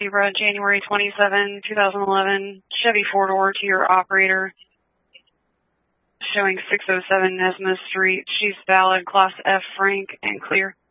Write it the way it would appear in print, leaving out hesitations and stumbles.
Zebra, January 27, 2011, Chevy 4-door to your operator, showing 607 Nesmith Street. She's valid, Class F, frank, and clear.